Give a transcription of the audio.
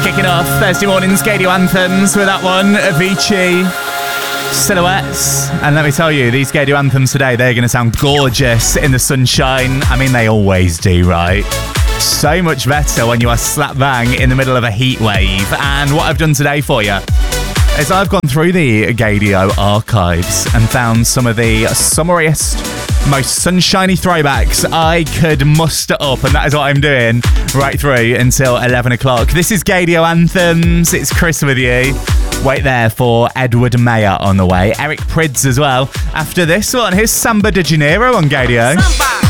Kicking off Thursday morning's Gadio Anthems with that one, Avicii, Silhouettes. And let me tell you, these Gadio Anthems today, they're going to sound gorgeous in the sunshine. I mean, they always do, right? So much better when you are slap bang in the middle of a heat wave. And what I've done today for you is I've gone through the Gadio archives and found some of the summariest, most sunshiny throwbacks I could muster up, and that is what I'm doing right through until 11 o'clock. This is Gadio Anthems. It's Chris with you. Wait there for Edward Mayer on the way. Eric Prydz as well. After this one, here's Samba de Janeiro on Gadio. Samba.